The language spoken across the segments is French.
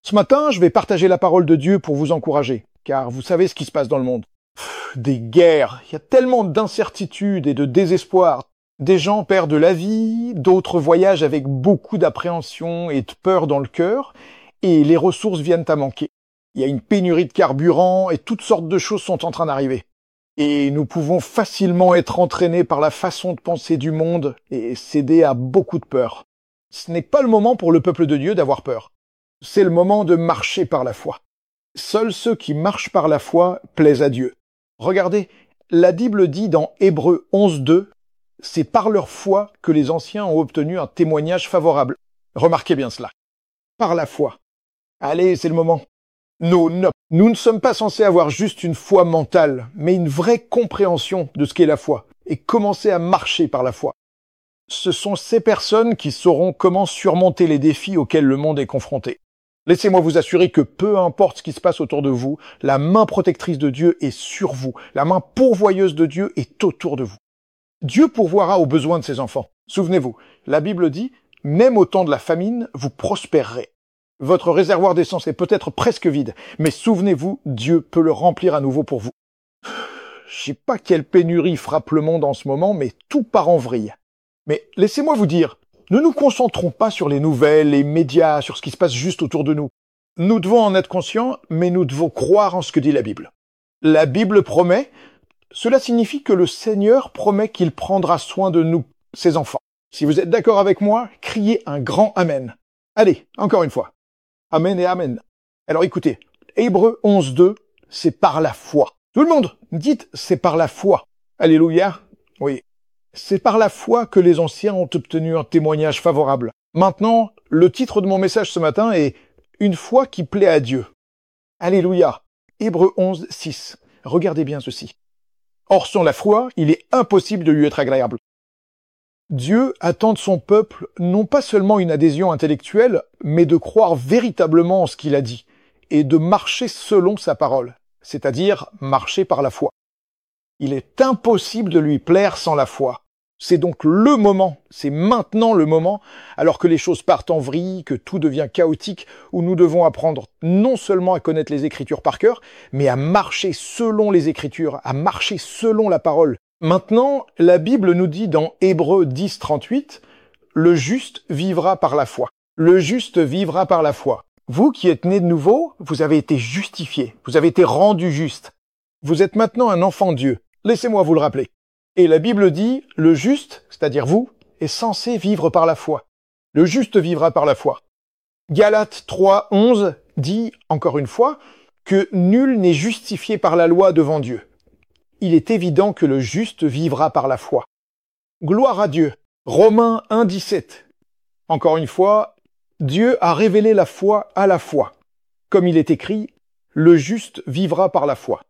Ce matin, je vais partager la parole de Dieu pour vous encourager, car vous savez ce qui se passe dans le monde. Des guerres, il y a tellement d'incertitudes et de désespoir. Des gens perdent la vie, d'autres voyagent avec beaucoup d'appréhension et de peur dans le cœur, et les ressources viennent à manquer. Il y a une pénurie de carburant et toutes sortes de choses sont en train d'arriver. Et nous pouvons facilement être entraînés par la façon de penser du monde et céder à beaucoup de peur. Ce n'est pas le moment pour le peuple de Dieu d'avoir peur. C'est le moment de marcher par la foi. Seuls ceux qui marchent par la foi plaisent à Dieu. Regardez, la Bible dit dans Hébreux 11.2, c'est par leur foi que les anciens ont obtenu un témoignage favorable. Remarquez bien cela. Par la foi. Allez, c'est le moment. Nous ne sommes pas censés avoir juste une foi mentale, mais une vraie compréhension de ce qu'est la foi, et commencer à marcher par la foi. Ce sont ces personnes qui sauront comment surmonter les défis auxquels le monde est confronté. Laissez-moi vous assurer que peu importe ce qui se passe autour de vous, la main protectrice de Dieu est sur vous, la main pourvoyeuse de Dieu est autour de vous. Dieu pourvoira aux besoins de ses enfants. Souvenez-vous, la Bible dit, même au temps de la famine, vous prospérerez. Votre réservoir d'essence est peut-être presque vide, mais souvenez-vous, Dieu peut le remplir à nouveau pour vous. Je sais pas quelle pénurie frappe le monde en ce moment, mais tout part en vrille. Mais laissez-moi vous dire, ne nous concentrons pas sur les nouvelles, les médias, sur ce qui se passe juste autour de nous. Nous devons en être conscients, mais nous devons croire en ce que dit la Bible. La Bible promet, cela signifie que le Seigneur promet qu'il prendra soin de nous, ses enfants. Si vous êtes d'accord avec moi, criez un grand Amen. Allez, encore une fois. Amen et Amen. Alors écoutez, Hébreux 11.2, c'est par la foi. Tout le monde, dites c'est par la foi. Alléluia. Oui. C'est par la foi que les anciens ont obtenu un témoignage favorable. Maintenant, le titre de mon message ce matin est « Une foi qui plaît à Dieu ». Alléluia. Hébreux 11.6. Regardez bien ceci. Or, sans la foi, il est impossible de lui être agréable. Dieu attend de son peuple non pas seulement une adhésion intellectuelle, mais de croire véritablement en ce qu'il a dit, et de marcher selon sa parole, c'est-à-dire marcher par la foi. Il est impossible de lui plaire sans la foi. C'est donc le moment, c'est maintenant le moment, alors que les choses partent en vrille, que tout devient chaotique, où nous devons apprendre non seulement à connaître les Écritures par cœur, mais à marcher selon les Écritures, à marcher selon la parole. Maintenant, la Bible nous dit dans Hébreux 10.38, « Le juste vivra par la foi. » Le juste vivra par la foi. Vous qui êtes nés de nouveau, vous avez été justifiés, vous avez été rendus justes. Vous êtes maintenant un enfant de Dieu. Laissez-moi vous le rappeler. Et la Bible dit, le juste, c'est-à-dire vous, est censé vivre par la foi. Le juste vivra par la foi. Galates 3.11 dit, encore une fois, que nul n'est justifié par la loi devant Dieu. Il est évident que le juste vivra par la foi. Gloire à Dieu. Romains 1.17. Encore une fois, Dieu a révélé la foi à la foi. Comme il est écrit, le juste vivra par la foi.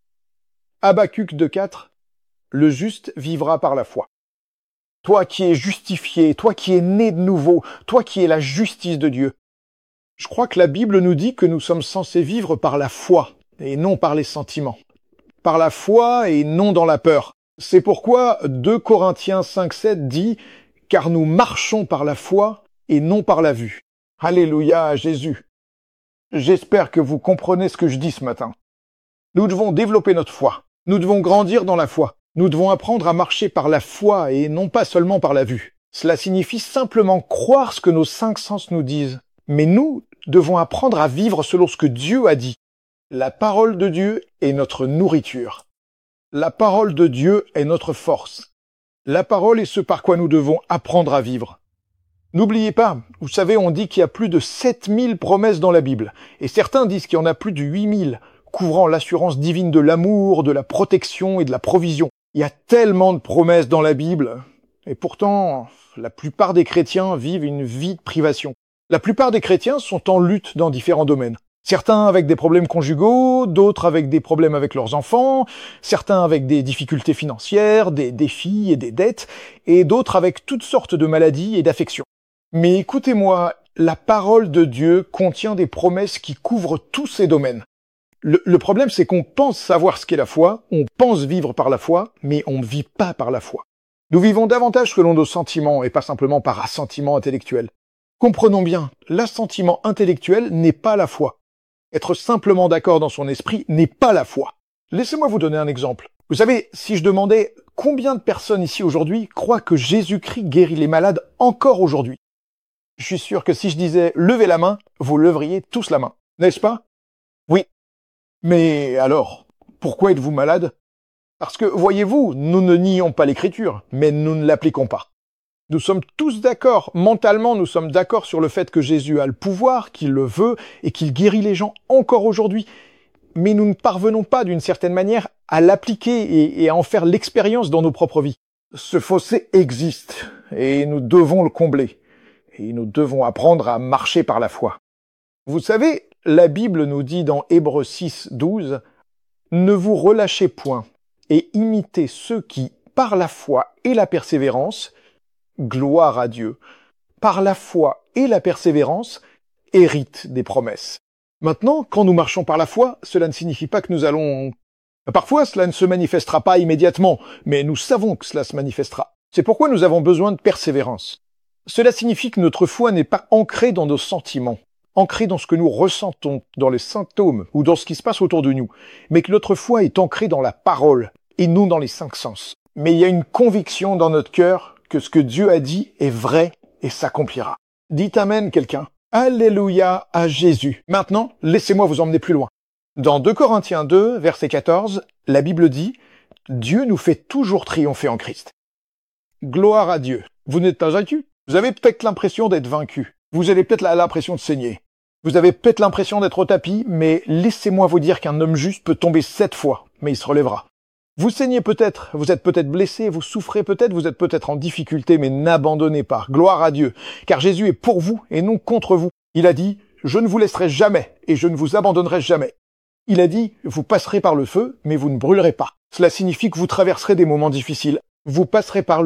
Habacuc 2.4. Le juste vivra par la foi. Toi qui es justifié, toi qui es né de nouveau, toi qui es la justice de Dieu. Je crois que la Bible nous dit que nous sommes censés vivre par la foi et non par les sentiments. Par la foi et non dans la peur. C'est pourquoi 2 Corinthiens 5.7 dit « Car nous marchons par la foi et non par la vue. » Alléluia à Jésus. J'espère que vous comprenez ce que je dis ce matin. Nous devons développer notre foi. Nous devons grandir dans la foi. Nous devons apprendre à marcher par la foi et non pas seulement par la vue. Cela signifie simplement croire ce que nos 5 sens nous disent. Mais nous devons apprendre à vivre selon ce que Dieu a dit. La parole de Dieu est notre nourriture. La parole de Dieu est notre force. La parole est ce par quoi nous devons apprendre à vivre. N'oubliez pas, vous savez, on dit qu'il y a plus de 7000 promesses dans la Bible. Et certains disent qu'il y en a plus de 8000, couvrant l'assurance divine de l'amour, de la protection et de la provision. Il y a tellement de promesses dans la Bible. Et pourtant, la plupart des chrétiens vivent une vie de privation. La plupart des chrétiens sont en lutte dans différents domaines. Certains avec des problèmes conjugaux, d'autres avec des problèmes avec leurs enfants, certains avec des difficultés financières, des défis et des dettes, et d'autres avec toutes sortes de maladies et d'affections. Mais écoutez-moi, la parole de Dieu contient des promesses qui couvrent tous ces domaines. Le problème, c'est qu'on pense savoir ce qu'est la foi, on pense vivre par la foi, mais on ne vit pas par la foi. Nous vivons davantage selon nos sentiments et pas simplement par assentiment intellectuel. Comprenons bien, l'assentiment intellectuel n'est pas la foi. Être simplement d'accord dans son esprit n'est pas la foi. Laissez-moi vous donner un exemple. Vous savez, si je demandais combien de personnes ici aujourd'hui croient que Jésus-Christ guérit les malades encore aujourd'hui, je suis sûr que si je disais levez la main, vous leveriez tous la main, n'est-ce pas? Oui. Mais alors, pourquoi êtes-vous malade? Parce que, voyez-vous, nous ne nions pas l'écriture, mais nous ne l'appliquons pas. Nous sommes tous d'accord, mentalement nous sommes d'accord sur le fait que Jésus a le pouvoir, qu'il le veut et qu'il guérit les gens encore aujourd'hui. Mais nous ne parvenons pas d'une certaine manière à l'appliquer et à en faire l'expérience dans nos propres vies. Ce fossé existe et nous devons le combler. Et nous devons apprendre à marcher par la foi. Vous savez, la Bible nous dit dans Hébreux 6, 12, « Ne vous relâchez point et imitez ceux qui, par la foi et la persévérance, gloire à Dieu, par la foi et la persévérance, héritent des promesses. » Maintenant, quand nous marchons par la foi, cela ne signifie pas que nous allons... Parfois, cela ne se manifestera pas immédiatement, mais nous savons que cela se manifestera. C'est pourquoi nous avons besoin de persévérance. Cela signifie que notre foi n'est pas ancrée dans nos sentiments, ancrée dans ce que nous ressentons, dans les symptômes ou dans ce qui se passe autour de nous, mais que notre foi est ancrée dans la parole et non dans les 5 sens. Mais il y a une conviction dans notre cœur que ce que Dieu a dit est vrai et s'accomplira. Dites Amen, quelqu'un. Alléluia à Jésus. Maintenant, laissez-moi vous emmener plus loin. Dans 2 Corinthiens 2, verset 14, la Bible dit « Dieu nous fait toujours triompher en Christ ». Gloire à Dieu. Vous n'êtes pas vaincu. Vous avez peut-être l'impression d'être vaincu. Vous avez peut-être l'impression de saigner. Vous avez peut-être l'impression d'être au tapis, mais laissez-moi vous dire qu'un homme juste peut tomber 7 fois, mais il se relèvera. Vous saignez peut-être, vous êtes peut-être blessé, vous souffrez peut-être, vous êtes peut-être en difficulté, mais n'abandonnez pas. Gloire à Dieu, car Jésus est pour vous et non contre vous. Il a dit « Je ne vous laisserai jamais et je ne vous abandonnerai jamais ». Il a dit « Vous passerez par le feu, mais vous ne brûlerez pas ». Cela signifie que vous traverserez des moments difficiles. Vous passerez par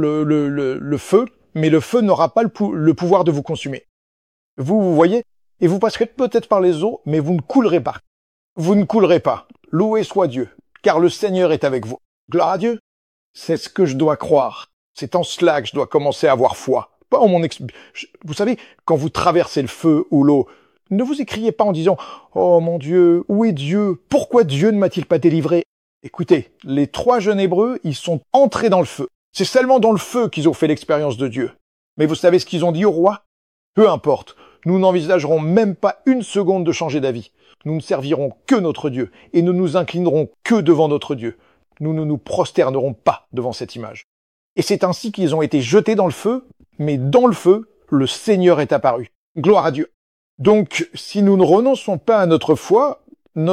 le feu, mais le feu n'aura pas le pouvoir de vous consumer. Vous voyez? Et vous passerez peut-être par les eaux, mais vous ne coulerez pas. Vous ne coulerez pas. Loué soit Dieu, car le Seigneur est avec vous. Gloire à Dieu. C'est ce que je dois croire. C'est en cela que je dois commencer à avoir foi. Pas en mon Vous savez, quand vous traversez le feu ou l'eau, ne vous écriez pas en disant « Oh mon Dieu, où est Dieu? Pourquoi Dieu ne m'a-t-il pas délivré ?» Écoutez, les 3 jeunes Hébreux, ils sont entrés dans le feu. C'est seulement dans le feu qu'ils ont fait l'expérience de Dieu. Mais vous savez ce qu'ils ont dit au roi? Peu importe, nous n'envisagerons même pas une seconde de changer d'avis. Nous ne servirons que notre Dieu et nous nous inclinerons que devant notre Dieu. Nous ne nous prosternerons pas devant cette image. Et c'est ainsi qu'ils ont été jetés dans le feu, mais dans le feu, le Seigneur est apparu. Gloire à Dieu. Donc, si nous ne renonçons pas à notre foi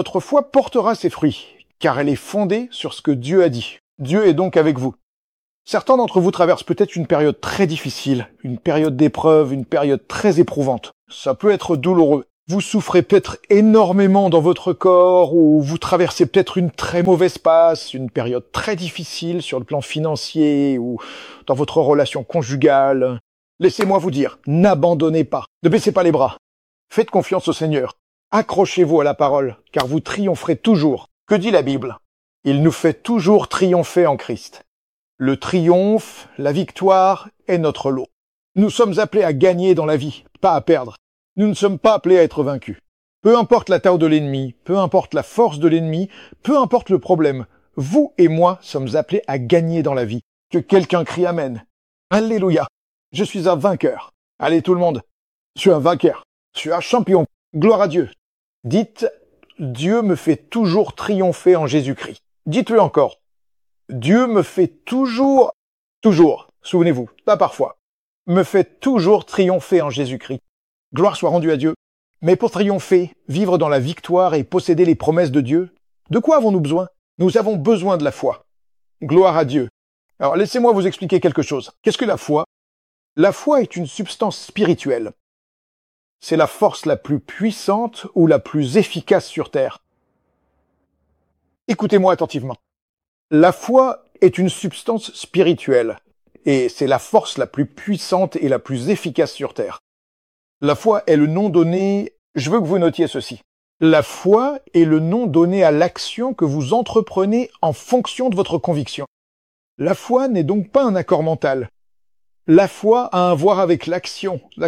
portera ses fruits, car elle est fondée sur ce que Dieu a dit. Dieu est donc avec vous. Certains d'entre vous traversent peut-être une période très difficile, une période d'épreuve, une période très éprouvante. Ça peut être douloureux. Vous souffrez peut-être énormément dans votre corps ou vous traversez peut-être une très mauvaise passe, une période très difficile sur le plan financier ou dans votre relation conjugale. Laissez-moi vous dire, n'abandonnez pas, ne baissez pas les bras. Faites confiance au Seigneur. Accrochez-vous à la parole, car vous triompherez toujours. Que dit la Bible? Il nous fait toujours triompher en Christ. Le triomphe, la victoire est notre lot. Nous sommes appelés à gagner dans la vie, pas à perdre. Nous ne sommes pas appelés à être vaincus. Peu importe la taille de l'ennemi, peu importe la force de l'ennemi, peu importe le problème, vous et moi sommes appelés à gagner dans la vie. Que quelqu'un crie Amen. Alléluia. Je suis un vainqueur. Allez tout le monde. Je suis un vainqueur. Je suis un champion. Gloire à Dieu. Dites, Dieu me fait toujours triompher en Jésus-Christ. Dites-le encore. Dieu me fait toujours, souvenez-vous, pas parfois, me fait toujours triompher en Jésus-Christ. Gloire soit rendue à Dieu. Mais pour triompher, vivre dans la victoire et posséder les promesses de Dieu, de quoi avons-nous besoin? Nous avons besoin de la foi. Gloire à Dieu. Alors laissez-moi vous expliquer quelque chose. Qu'est-ce que la foi? La foi est une substance spirituelle. C'est la force la plus puissante ou la plus efficace sur terre. Écoutez-moi attentivement. La foi est une substance spirituelle, et c'est la force la plus puissante et la plus efficace sur terre. La foi est le nom donné, je veux que vous notiez ceci. La foi est le nom donné à l'action que vous entreprenez en fonction de votre conviction. La foi n'est donc pas un accord mental. La foi a à voir avec l'action, d'accord?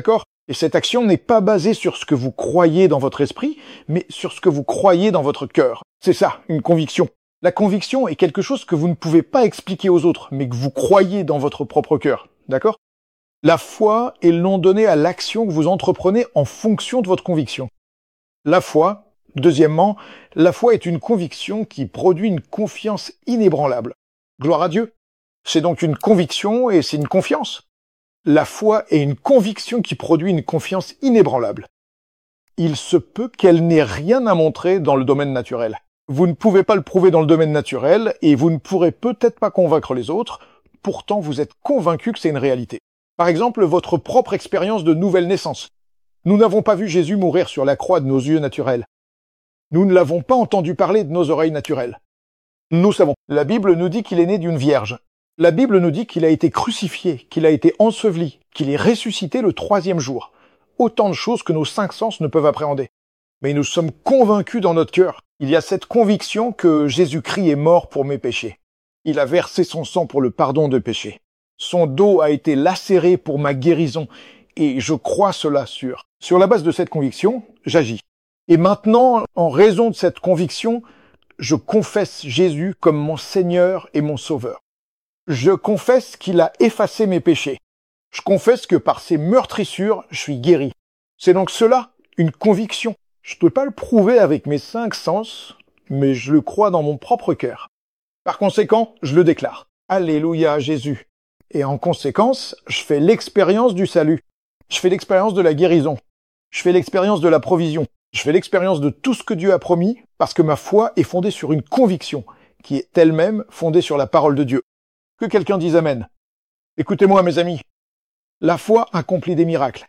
Et cette action n'est pas basée sur ce que vous croyez dans votre esprit, mais sur ce que vous croyez dans votre cœur. C'est ça, une conviction. La conviction est quelque chose que vous ne pouvez pas expliquer aux autres, mais que vous croyez dans votre propre cœur. D'accord ? La foi est le nom donné à l'action que vous entreprenez en fonction de votre conviction. La foi, deuxièmement, la foi est une conviction qui produit une confiance inébranlable. Gloire à Dieu. C'est donc une conviction et c'est une confiance. La foi est une conviction qui produit une confiance inébranlable. Il se peut qu'elle n'ait rien à montrer dans le domaine naturel. Vous ne pouvez pas le prouver dans le domaine naturel et vous ne pourrez peut-être pas convaincre les autres, pourtant vous êtes convaincu que c'est une réalité. Par exemple, votre propre expérience de nouvelle naissance. Nous n'avons pas vu Jésus mourir sur la croix de nos yeux naturels. Nous ne l'avons pas entendu parler de nos oreilles naturelles. Nous savons. La Bible nous dit qu'il est né d'une vierge. La Bible nous dit qu'il a été crucifié, qu'il a été enseveli, qu'il est ressuscité le 3e jour. Autant de choses que nos 5 sens ne peuvent appréhender. Mais nous sommes convaincus dans notre cœur. Il y a cette conviction que Jésus-Christ est mort pour mes péchés. Il a versé son sang pour le pardon de péchés. Son dos a été lacéré pour ma guérison. Et je crois cela sûr. Sur la base de cette conviction, j'agis. Et maintenant, en raison de cette conviction, je confesse Jésus comme mon Seigneur et mon Sauveur. Je confesse qu'il a effacé mes péchés. Je confesse que par ses meurtrissures, je suis guéri. C'est donc cela, une conviction. Je ne peux pas le prouver avec mes 5 sens, mais je le crois dans mon propre cœur. Par conséquent, je le déclare. Alléluia à Jésus. Et en conséquence, je fais l'expérience du salut. Je fais l'expérience de la guérison. Je fais l'expérience de la provision. Je fais l'expérience de tout ce que Dieu a promis, parce que ma foi est fondée sur une conviction, qui est elle-même fondée sur la parole de Dieu. Que quelqu'un dise Amen. Écoutez-moi, mes amis. La foi accomplit des miracles.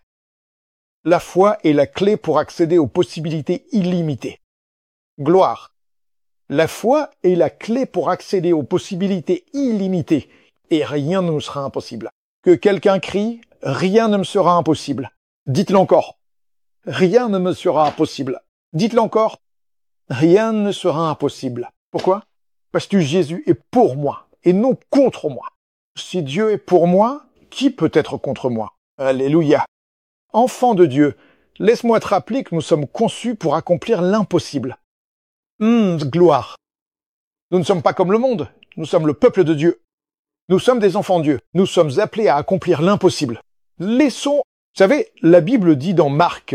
La foi est la clé pour accéder aux possibilités illimitées. Gloire. La foi est la clé pour accéder aux possibilités illimitées, et rien ne nous sera impossible. Que quelqu'un crie, rien ne me sera impossible. Dites-le encore. Rien ne me sera impossible. Dites-le encore. Rien ne sera impossible. Pourquoi ? Parce que Jésus est pour moi, et non contre moi. Si Dieu est pour moi, qui peut être contre moi ? Alléluia. Enfant de Dieu, laisse-moi te rappeler que nous sommes conçus pour accomplir l'impossible. Gloire. Nous ne sommes pas comme le monde, nous sommes le peuple de Dieu. Nous sommes des enfants de Dieu, nous sommes appelés à accomplir l'impossible. Laissons, vous savez, la Bible dit dans Marc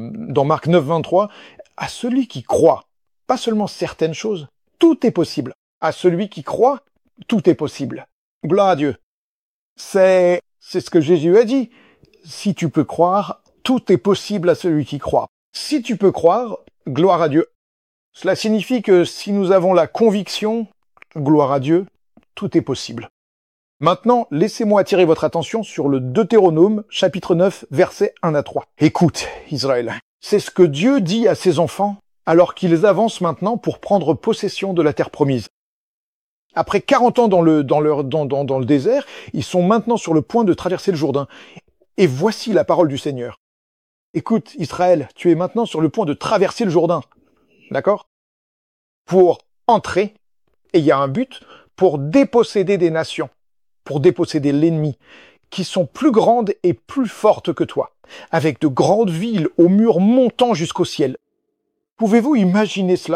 9, 23, à celui qui croit, pas seulement certaines choses, tout est possible. À celui qui croit, tout est possible. Gloire à Dieu. C'est ce que Jésus a dit. Si tu peux croire, tout est possible à celui qui croit. Si tu peux croire, gloire à Dieu. Cela signifie que si nous avons la conviction, gloire à Dieu, tout est possible. Maintenant, laissez-moi attirer votre attention sur le Deutéronome, chapitre 9, versets 1 à 3. Écoute, Israël, c'est ce que Dieu dit à ses enfants alors qu'ils avancent maintenant pour prendre possession de la terre promise. Après 40 ans dans le désert, ils sont maintenant sur le point de traverser le Jourdain. Et voici la parole du Seigneur. Écoute, Israël, tu es maintenant sur le point de traverser le Jourdain. D'accord ? Pour entrer, et il y a un but, pour déposséder des nations, pour déposséder l'ennemi, qui sont plus grandes et plus fortes que toi, avec de grandes villes aux murs montant jusqu'au ciel. Pouvez-vous imaginer cela ?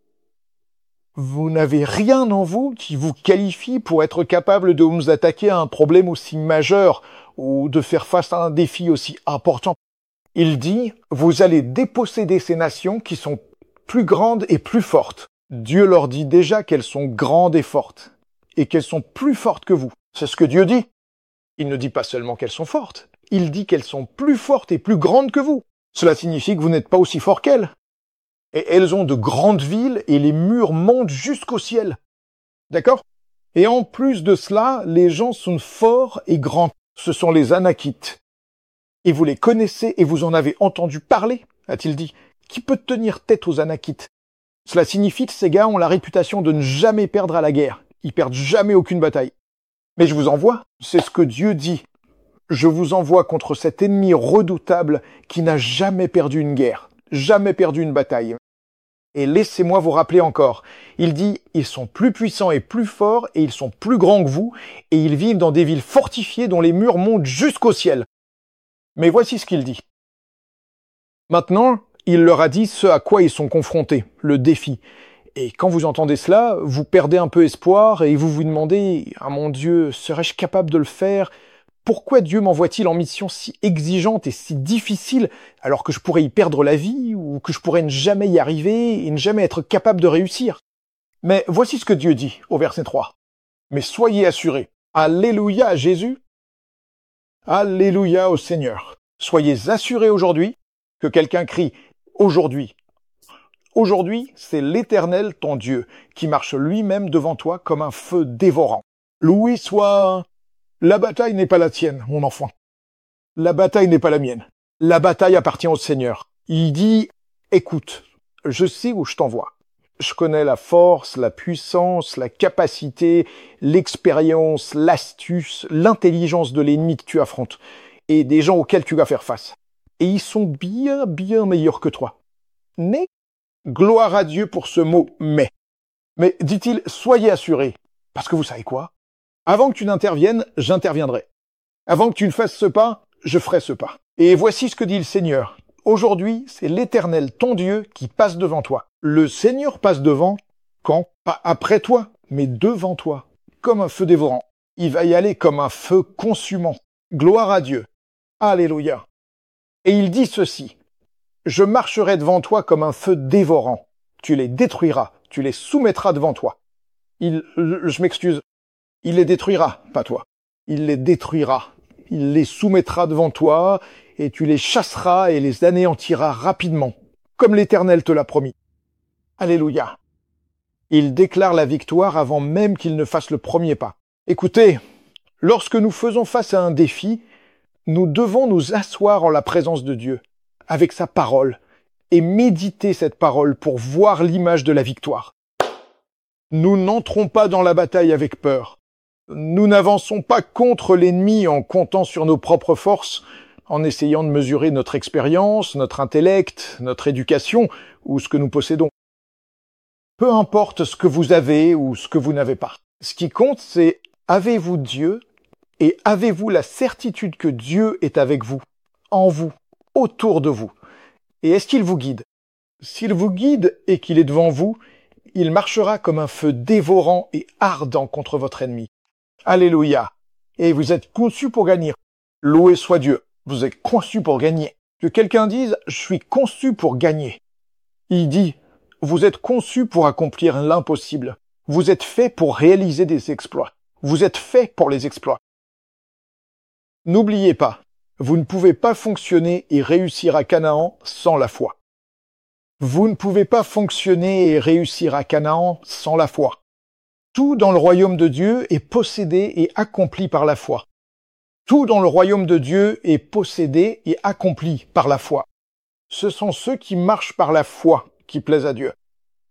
Vous n'avez rien en vous qui vous qualifie pour être capable de vous attaquer à un problème aussi majeur ou de faire face à un défi aussi important. Il dit, vous allez déposséder ces nations qui sont plus grandes et plus fortes. Dieu leur dit déjà qu'elles sont grandes et fortes, et qu'elles sont plus fortes que vous. C'est ce que Dieu dit. Il ne dit pas seulement qu'elles sont fortes, il dit qu'elles sont plus fortes et plus grandes que vous. Cela signifie que vous n'êtes pas aussi fort qu'elles. Et elles ont de grandes villes et les murs montent jusqu'au ciel. D'accord ? Et en plus de cela, les gens sont forts et grands. Ce sont les Anakites. Et vous les connaissez et vous en avez entendu parler, a-t-il dit. Qui peut tenir tête aux Anakites ? Cela signifie que ces gars ont la réputation de ne jamais perdre à la guerre. Ils perdent jamais aucune bataille. Mais je vous envoie, c'est ce que Dieu dit. Je vous envoie contre cet ennemi redoutable qui n'a jamais perdu une guerre, jamais perdu une bataille. Et laissez-moi vous rappeler encore, il dit, ils sont plus puissants et plus forts, et ils sont plus grands que vous, et ils vivent dans des villes fortifiées dont les murs montent jusqu'au ciel. Mais voici ce qu'il dit. Maintenant, il leur a dit ce à quoi ils sont confrontés, le défi. Et quand vous entendez cela, vous perdez un peu espoir et vous vous demandez « Ah mon Dieu, serais-je capable de le faire ? Pourquoi Dieu m'envoie-t-il en mission si exigeante et si difficile alors que je pourrais y perdre la vie ou que je pourrais ne jamais y arriver et ne jamais être capable de réussir ?» Mais voici ce que Dieu dit au verset 3. « Mais soyez assurés, Alléluia à Jésus, Alléluia au Seigneur. Soyez assurés aujourd'hui que quelqu'un crie « Aujourd'hui ». Aujourd'hui, c'est l'Éternel, ton Dieu, qui marche lui-même devant toi comme un feu dévorant. Loué soit... La bataille n'est pas la tienne, mon enfant. La bataille n'est pas la mienne. La bataille appartient au Seigneur. Il dit, écoute, je sais où je t'envoie. Je connais la force, la puissance, la capacité, l'expérience, l'astuce, l'intelligence de l'ennemi que tu affrontes et des gens auxquels tu vas faire face. Et ils sont bien, bien meilleurs que toi. Mais, gloire à Dieu pour ce mot « mais ». Mais, dit-il, soyez assurés. Parce que vous savez quoi ? Avant que tu n'interviennes, j'interviendrai. Avant que tu ne fasses ce pas, je ferai ce pas. Et voici ce que dit le Seigneur. Aujourd'hui, c'est l'Éternel, ton Dieu, qui passe devant toi. Le Seigneur passe devant, quand ? Pas après toi, mais devant toi, comme un feu dévorant. Il va y aller comme un feu consumant. Gloire à Dieu. Alléluia. Et il dit ceci. Je marcherai devant toi comme un feu dévorant. Tu les détruiras, tu les soumettras devant toi. Je m'excuse. Il les détruira, pas toi. Il les détruira. Il les soumettra devant toi, et tu les chasseras et les anéantiras rapidement, comme l'Éternel te l'a promis. Alléluia. Il déclare la victoire avant même qu'il ne fasse le premier pas. Écoutez, lorsque nous faisons face à un défi, nous devons nous asseoir en la présence de Dieu, avec sa parole, et méditer cette parole pour voir l'image de la victoire. Nous n'entrons pas dans la bataille avec peur. Nous n'avançons pas contre l'ennemi en comptant sur nos propres forces, en essayant de mesurer notre expérience, notre intellect, notre éducation ou ce que nous possédons. Peu importe ce que vous avez ou ce que vous n'avez pas. Ce qui compte, c'est avez-vous Dieu et avez-vous la certitude que Dieu est avec vous, en vous, autour de vous. Et est-ce qu'il vous guide ? S'il vous guide et qu'il est devant vous, il marchera comme un feu dévorant et ardent contre votre ennemi. Alléluia. Et vous êtes conçus pour gagner. Loué soit Dieu. Vous êtes conçus pour gagner. Que quelqu'un dise, je suis conçu pour gagner. Il dit, vous êtes conçus pour accomplir l'impossible. Vous êtes faits pour réaliser des exploits. Vous êtes faits pour les exploits. N'oubliez pas, vous ne pouvez pas fonctionner et réussir à Canaan sans la foi. Vous ne pouvez pas fonctionner et réussir à Canaan sans la foi. Tout dans le royaume de Dieu est possédé et accompli par la foi. Tout dans le royaume de Dieu est possédé et accompli par la foi. Ce sont ceux qui marchent par la foi qui plaisent à Dieu.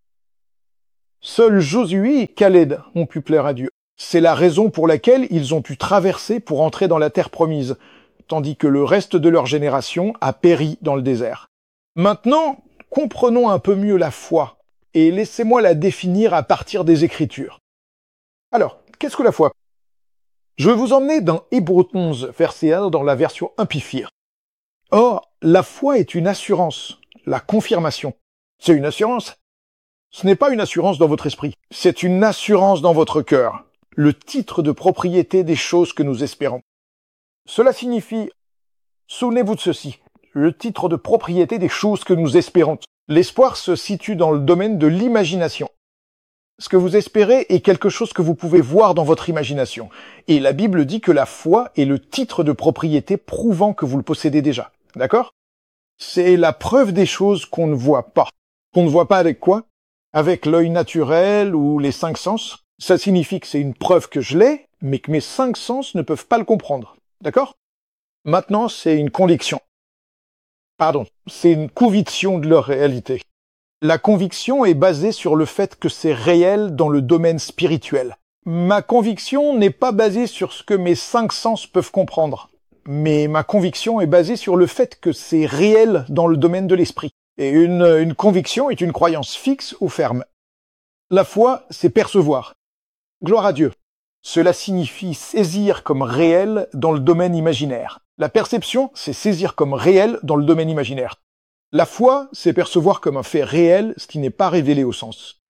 Seuls Josué et Caleb ont pu plaire à Dieu. C'est la raison pour laquelle ils ont pu traverser pour entrer dans la terre promise, tandis que le reste de leur génération a péri dans le désert. Maintenant, comprenons un peu mieux la foi, et laissez-moi la définir à partir des Écritures. Alors, qu'est-ce que la foi ? Je vais vous emmener dans Hébreux 11, verset 1, dans la version Amplifiée. Or, la foi est une assurance, la confirmation. C'est une assurance. Ce n'est pas une assurance dans votre esprit, c'est une assurance dans votre cœur, le titre de propriété des choses que nous espérons. Cela signifie, souvenez-vous de ceci, le titre de propriété des choses que nous espérons. L'espoir se situe dans le domaine de l'imagination. Ce que vous espérez est quelque chose que vous pouvez voir dans votre imagination. Et la Bible dit que la foi est le titre de propriété prouvant que vous le possédez déjà. D'accord ? C'est la preuve des choses qu'on ne voit pas. Qu'on ne voit pas avec quoi ? Avec l'œil naturel ou les 5 sens. Ça signifie que c'est une preuve que je l'ai, mais que mes 5 sens ne peuvent pas le comprendre. D'accord ? Maintenant, c'est une conviction. Pardon, c'est une conviction de leur réalité. La conviction est basée sur le fait que c'est réel dans le domaine spirituel. Ma conviction n'est pas basée sur ce que mes 5 sens peuvent comprendre, mais ma conviction est basée sur le fait que c'est réel dans le domaine de l'esprit. Et une conviction est une croyance fixe ou ferme. La foi, c'est percevoir. Gloire à Dieu. Cela signifie saisir comme réel dans le domaine imaginaire. La perception, c'est saisir comme réel dans le domaine imaginaire. La foi, c'est percevoir comme un fait réel ce qui n'est pas révélé au sens.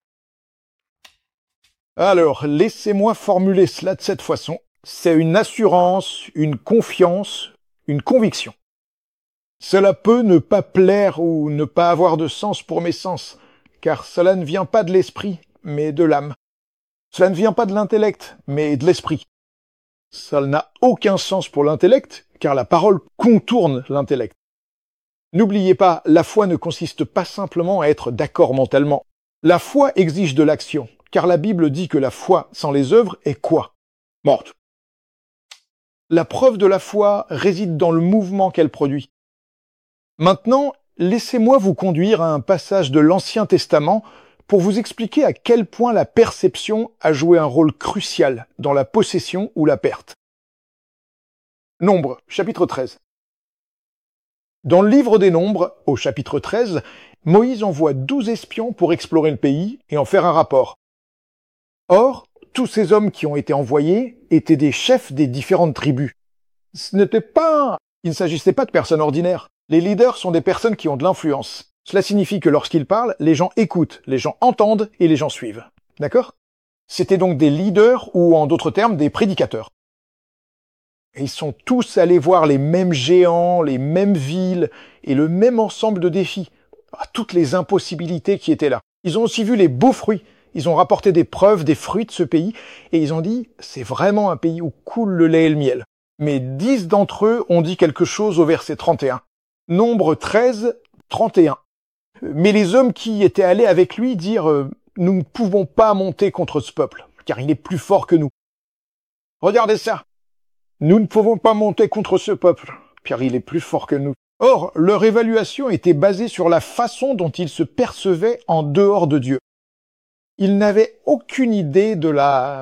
Alors, laissez-moi formuler cela de cette façon. C'est une assurance, une confiance, une conviction. Cela peut ne pas plaire ou ne pas avoir de sens pour mes sens, car cela ne vient pas de l'esprit, mais de l'âme. Cela ne vient pas de l'intellect, mais de l'esprit. Ça n'a aucun sens pour l'intellect, car la parole contourne l'intellect. N'oubliez pas, la foi ne consiste pas simplement à être d'accord mentalement. La foi exige de l'action, car la Bible dit que la foi sans les œuvres est quoi? Morte. La preuve de la foi réside dans le mouvement qu'elle produit. Maintenant, laissez-moi vous conduire à un passage de l'Ancien Testament pour vous expliquer à quel point la perception a joué un rôle crucial dans la possession ou la perte. Nombres, chapitre 13. Dans le livre des Nombres, au chapitre 13, Moïse envoie 12 espions pour explorer le pays et en faire un rapport. Or, tous ces hommes qui ont été envoyés étaient des chefs des différentes tribus. Il ne s'agissait pas de personnes ordinaires. Les leaders sont des personnes qui ont de l'influence. Cela signifie que lorsqu'ils parlent, les gens écoutent, les gens entendent et les gens suivent. D'accord? C'était donc des leaders ou, en d'autres termes, des prédicateurs. Et ils sont tous allés voir les mêmes géants, les mêmes villes et le même ensemble de défis. Toutes les impossibilités qui étaient là. Ils ont aussi vu les beaux fruits. Ils ont rapporté des preuves des fruits de ce pays et ils ont dit « c'est vraiment un pays où coule le lait et le miel ». Mais 10 d'entre eux ont dit quelque chose au verset 31. Nombre 13, 31. Mais les hommes qui étaient allés avec lui dirent « nous ne pouvons pas monter contre ce peuple, car il est plus fort que nous. » Regardez ça. Nous ne pouvons pas monter contre ce peuple, car il est plus fort que nous. Or, leur évaluation était basée sur la façon dont ils se percevaient en dehors de Dieu. Ils n'avaient aucune idée de la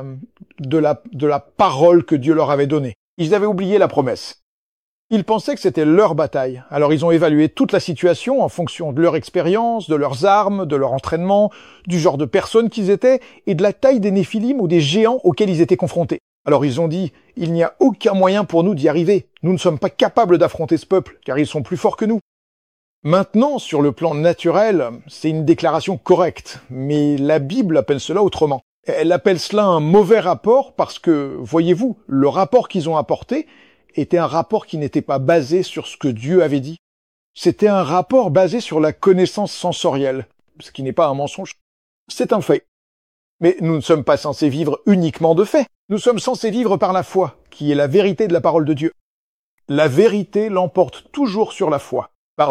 parole que Dieu leur avait donnée. Ils avaient oublié la promesse. Ils pensaient que c'était leur bataille. Alors ils ont évalué toute la situation en fonction de leur expérience, de leurs armes, de leur entraînement, du genre de personnes qu'ils étaient et de la taille des Néphilim ou des géants auxquels ils étaient confrontés. Alors ils ont dit, il n'y a aucun moyen pour nous d'y arriver. Nous ne sommes pas capables d'affronter ce peuple, car ils sont plus forts que nous. Maintenant, sur le plan naturel, c'est une déclaration correcte, mais la Bible appelle cela autrement. Elle appelle cela un mauvais rapport parce que, voyez-vous, le rapport qu'ils ont apporté était un rapport qui n'était pas basé sur ce que Dieu avait dit. C'était un rapport basé sur la connaissance sensorielle, ce qui n'est pas un mensonge. C'est un fait. Mais nous ne sommes pas censés vivre uniquement de faits. Nous sommes censés vivre par la foi, qui est la vérité de la parole de Dieu. La vérité l'emporte toujours sur la foi.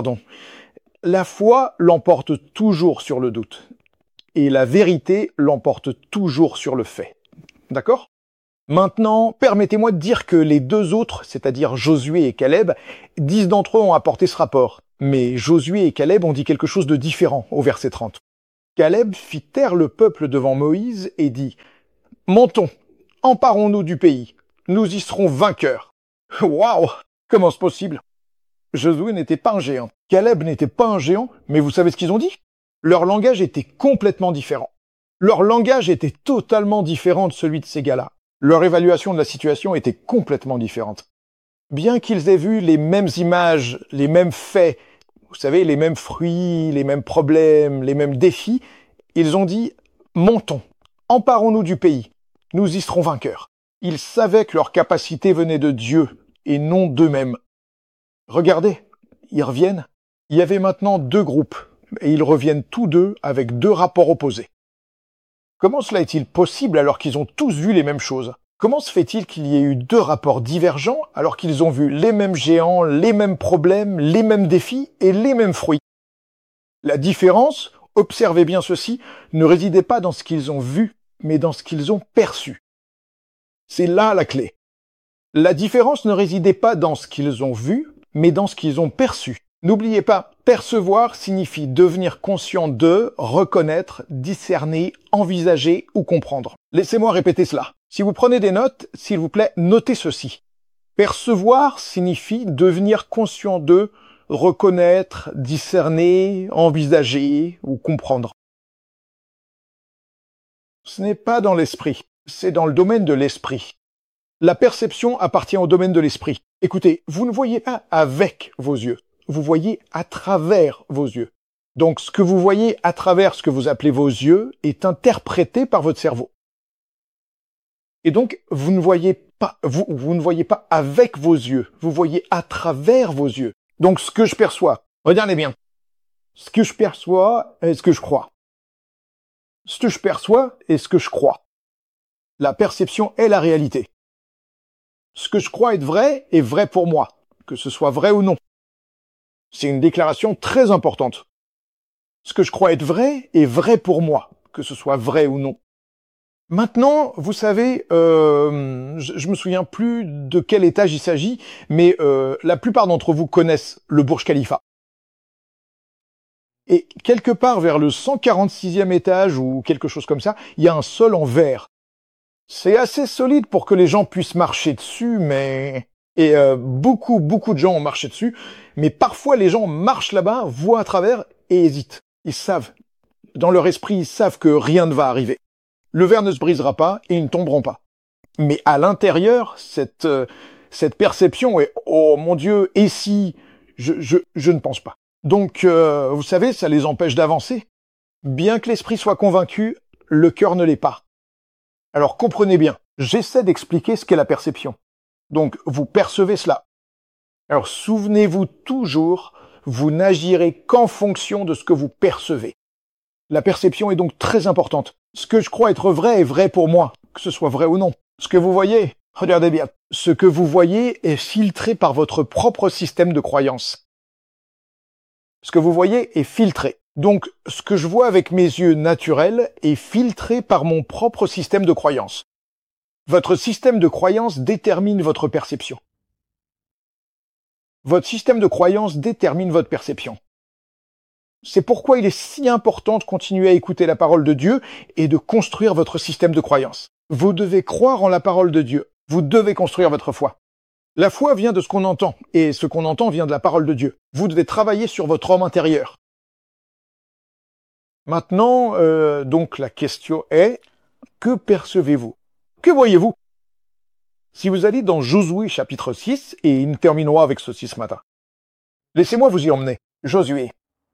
La foi l'emporte toujours sur le doute. Et la vérité l'emporte toujours sur le fait. D'accord? Maintenant, permettez-moi de dire que les deux autres, c'est-à-dire Josué et Caleb, 10 d'entre eux ont apporté ce rapport. Mais Josué et Caleb ont dit quelque chose de différent au verset 30. Caleb fit taire le peuple devant Moïse et dit « Montons, emparons-nous du pays, nous y serons vainqueurs. » Waouh! Comment c'est possible? Josué n'était pas un géant. Caleb n'était pas un géant, mais vous savez ce qu'ils ont dit? Leur langage était complètement différent. Leur langage était totalement différent de celui de ces gars-là. Leur évaluation de la situation était complètement différente. Bien qu'ils aient vu les mêmes images, les mêmes faits, vous savez, les mêmes fruits, les mêmes problèmes, les mêmes défis, ils ont dit « Montons, emparons-nous du pays, nous y serons vainqueurs. » Ils savaient que leur capacité venait de Dieu et non d'eux-mêmes. Regardez, ils reviennent. Il y avait maintenant 2 groupes, et ils reviennent tous deux avec 2 rapports opposés. Comment cela est-il possible alors qu'ils ont tous vu les mêmes choses? Comment se fait-il qu'il y ait eu 2 rapports divergents alors qu'ils ont vu les mêmes géants, les mêmes problèmes, les mêmes défis et les mêmes fruits? La différence, observez bien ceci, ne résidait pas dans ce qu'ils ont vu, mais dans ce qu'ils ont perçu. C'est là la clé. La différence ne résidait pas dans ce qu'ils ont vu, mais dans ce qu'ils ont perçu. N'oubliez pas, percevoir signifie devenir conscient de, reconnaître, discerner, envisager ou comprendre. Laissez-moi répéter cela. Si vous prenez des notes, s'il vous plaît, notez ceci. Percevoir signifie devenir conscient de, reconnaître, discerner, envisager ou comprendre. Ce n'est pas dans l'esprit, c'est dans le domaine de l'esprit. La perception appartient au domaine de l'esprit. Écoutez, vous ne voyez pas avec vos yeux, vous voyez à travers vos yeux. Donc ce que vous voyez à travers ce que vous appelez vos yeux est interprété par votre cerveau. Et donc vous ne voyez pas, vous ne voyez pas avec vos yeux, vous voyez à travers vos yeux. Donc ce que je perçois, regardez bien, ce que je perçois est ce que je crois. Ce que je perçois est ce que je crois. La perception est la réalité. Ce que je crois être vrai est vrai pour moi, que ce soit vrai ou non. C'est une déclaration très importante. Ce que je crois être vrai est vrai pour moi, que ce soit vrai ou non. Maintenant, vous savez, je me souviens plus de quel étage il s'agit, mais la plupart d'entre vous connaissent le Burj Khalifa. Et quelque part vers le 146e étage ou quelque chose comme ça, il y a un sol en verre. C'est assez solide pour que les gens puissent marcher dessus, mais... Et beaucoup de gens ont marché dessus, mais parfois les gens marchent là-bas, voient à travers et hésitent. Ils savent, dans leur esprit, ils savent que rien ne va arriver. Le verre ne se brisera pas et ils ne tomberont pas. Mais à l'intérieur, cette perception est « Oh mon Dieu, et si ?» Je ne pense pas. Donc, vous savez, ça les empêche d'avancer. Bien que l'esprit soit convaincu, le cœur ne l'est pas. Alors comprenez bien, j'essaie d'expliquer ce qu'est la perception. Donc vous percevez cela. Alors souvenez-vous toujours, vous n'agirez qu'en fonction de ce que vous percevez. La perception est donc très importante. Ce que je crois être vrai est vrai pour moi, que ce soit vrai ou non. Ce que vous voyez, regardez bien, ce que vous voyez est filtré par votre propre système de croyance. Ce que vous voyez est filtré. Donc, ce que je vois avec mes yeux naturels est filtré par mon propre système de croyance. Votre système de croyance détermine votre perception. Votre système de croyance détermine votre perception. C'est pourquoi il est si important de continuer à écouter la parole de Dieu et de construire votre système de croyance. Vous devez croire en la parole de Dieu. Vous devez construire votre foi. La foi vient de ce qu'on entend, et ce qu'on entend vient de la parole de Dieu. Vous devez travailler sur votre homme intérieur. Maintenant, donc la question est, que percevez-vous? Que voyez-vous? Si vous allez dans Josué chapitre 6, et nous terminerons avec ceci ce matin. Laissez-moi vous y emmener. Josué.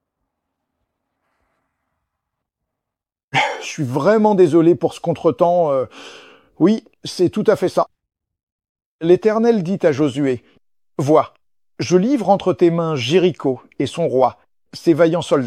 Je suis vraiment désolé pour ce contretemps. Oui, c'est tout à fait ça. L'Éternel dit à Josué, « Vois, je livre entre tes mains Jéricho et son roi, ses vaillants soldats. »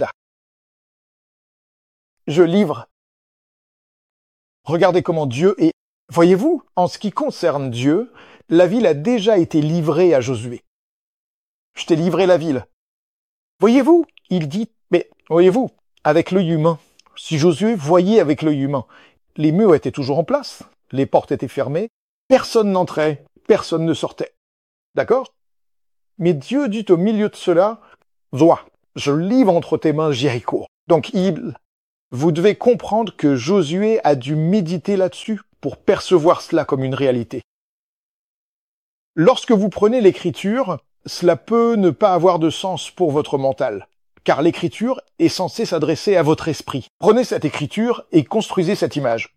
Je livre. Regardez comment Dieu est. Voyez-vous, en ce qui concerne Dieu, la ville a déjà été livrée à Josué. Je t'ai livré la ville. Voyez-vous, il dit, mais voyez-vous, avec l'œil humain, si Josué voyait avec l'œil humain, les murs étaient toujours en place, les portes étaient fermées, personne n'entrait, personne ne sortait. D'accord? Mais Dieu dit au milieu de cela, vois, je livre entre tes mains Jéricho. Donc vous devez comprendre que Josué a dû méditer là-dessus pour percevoir cela comme une réalité. Lorsque vous prenez l'écriture, cela peut ne pas avoir de sens pour votre mental, car l'écriture est censée s'adresser à votre esprit. Prenez cette écriture et construisez cette image.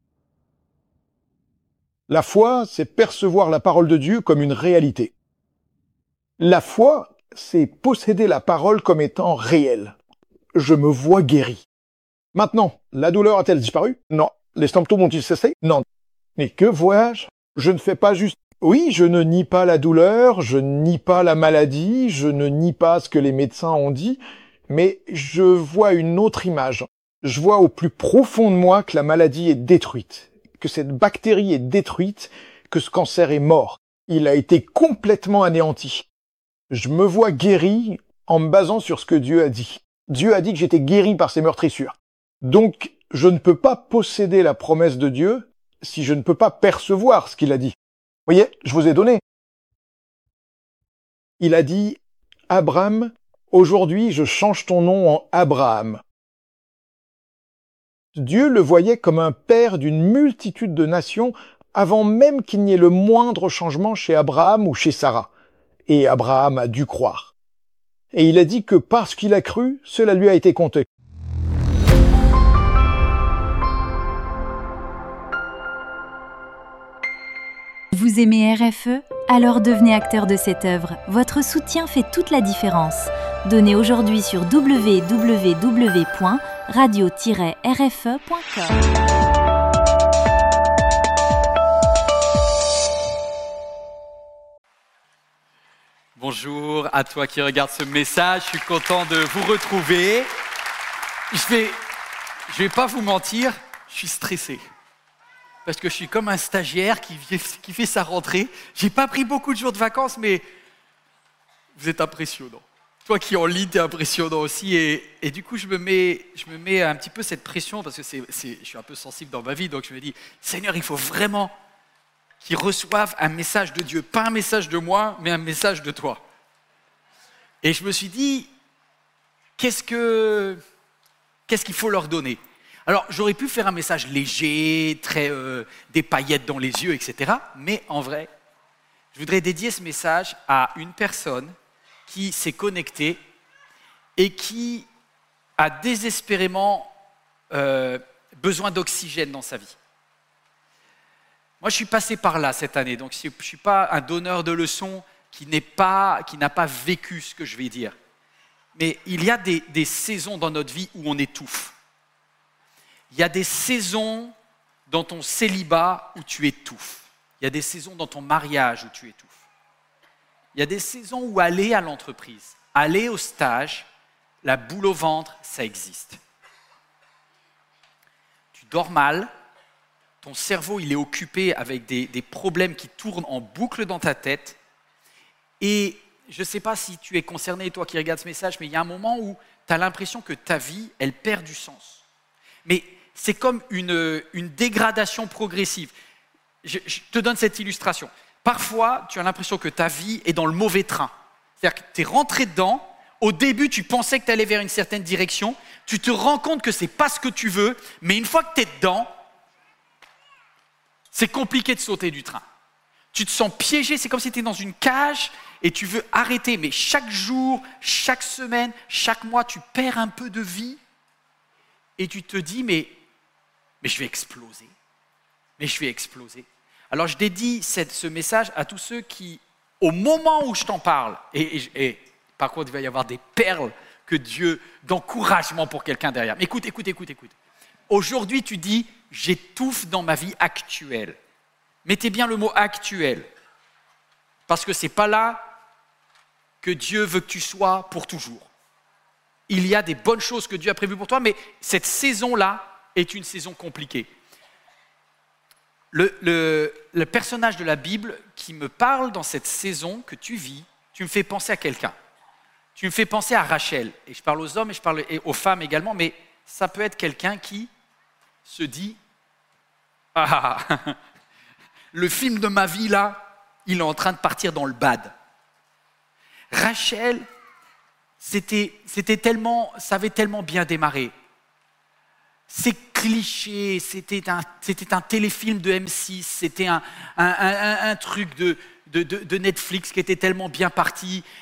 La foi, c'est percevoir la parole de Dieu comme une réalité. La foi, c'est posséder la parole comme étant réelle. Je me vois guéri. Maintenant, la douleur a-t-elle disparu? Non. Les symptômes ont-ils cessé? Non. Mais que vois-je? Je ne fais pas juste... Oui, je ne nie pas la douleur, je ne nie pas la maladie, je ne nie pas ce que les médecins ont dit, mais je vois une autre image. Je vois au plus profond de moi que la maladie est détruite, que cette bactérie est détruite, que ce cancer est mort. Il a été complètement anéanti. Je me vois guéri en me basant sur ce que Dieu a dit. Dieu a dit que j'étais guéri par ses meurtrissures. Donc, je ne peux pas posséder la promesse de Dieu si je ne peux pas percevoir ce qu'il a dit. Vous voyez, je vous ai donné. Il a dit, Abraham, aujourd'hui je change ton nom en Abraham. Dieu le voyait comme un père d'une multitude de nations avant même qu'il n'y ait le moindre changement chez Abraham ou chez Sarah. Et Abraham a dû croire. Et il a dit que parce qu'il a cru, cela lui a été compté. Vous Vous aimez RFE? Alors devenez acteur de cette œuvre. Votre soutien fait toute la différence. Donnez aujourd'hui sur www.radio-rfe.com. Bonjour à toi qui regarde ce message, je suis content de vous retrouver. Je vais pas vous mentir, je suis stressé. Parce que je suis comme un stagiaire qui fait sa rentrée. J'ai pas pris beaucoup de jours de vacances, mais vous êtes impressionnant. Toi qui es en ligne, t'es impressionnant aussi. Et du coup, je me mets un petit peu cette pression parce que je suis un peu sensible dans ma vie. Donc je me dis, Seigneur, il faut vraiment qu'ils reçoivent un message de Dieu. Pas un message de moi, mais un message de toi. Et je me suis dit, qu'est-ce qu'il faut leur donner ? Alors, j'aurais pu faire un message léger, très des paillettes dans les yeux, etc. Mais en vrai, je voudrais dédier ce message à une personne qui s'est connectée et qui a désespérément besoin d'oxygène dans sa vie. Moi, je suis passé par là cette année, donc je ne suis pas un donneur de leçons qui n'a pas vécu ce que je vais dire. Mais il y a des saisons dans notre vie où on étouffe. Il y a des saisons dans ton célibat où tu étouffes. Il y a des saisons dans ton mariage où tu étouffes. Il y a des saisons où aller à l'entreprise, aller au stage, la boule au ventre, ça existe. Tu dors mal, ton cerveau il est occupé avec des problèmes qui tournent en boucle dans ta tête. Et je ne sais pas si tu es concerné, toi qui regardes ce message, mais il y a un moment où tu as l'impression que ta vie, elle perd du sens. Mais c'est comme une dégradation progressive. Je te donne cette illustration. Parfois, tu as l'impression que ta vie est dans le mauvais train. C'est-à-dire que tu es rentré dedans, au début, tu pensais que tu allais vers une certaine direction, tu te rends compte que ce n'est pas ce que tu veux, mais une fois que tu es dedans, c'est compliqué de sauter du train. Tu te sens piégé, c'est comme si tu étais dans une cage et tu veux arrêter. Mais chaque jour, chaque semaine, chaque mois, tu perds un peu de vie et tu te dis, mais je vais exploser. Mais je vais exploser. Alors, je dédie ce message à tous ceux qui, au moment où je t'en parle, et par contre, il va y avoir des perles d'encouragement pour quelqu'un derrière. Mais écoute. Aujourd'hui, tu dis, j'étouffe dans ma vie actuelle. Mettez bien le mot actuel. Parce que ce n'est pas là que Dieu veut que tu sois pour toujours. Il y a des bonnes choses que Dieu a prévues pour toi, mais cette saison-là est une saison compliquée. Le personnage de la Bible qui me parle dans cette saison que tu vis, tu me fais penser à quelqu'un. Tu me fais penser à Rachel. Et je parle aux hommes et je parle aux femmes également, mais ça peut être quelqu'un qui se dit « Ah, le film de ma vie, là, il est en train de partir dans le bad. » Rachel, ça avait tellement bien démarré. C'est cliché, c'était un téléfilm de M6, c'était un truc de Netflix qui était tellement bien parti.